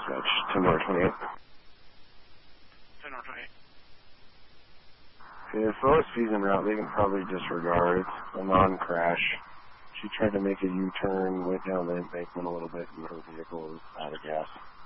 dispatch, 10 North 28. 10 North 28. Okay, the slowest speeds en route, they can probably disregard. It's a non-crash. She tried to make a U-turn, went down the embankment a little bit, and her vehicle was out of gas.